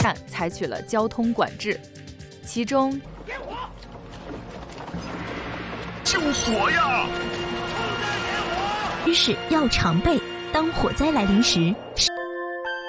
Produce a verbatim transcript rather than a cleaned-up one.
站采取了交通管制，其中救火呀！ 知识要常备，当火灾来临时。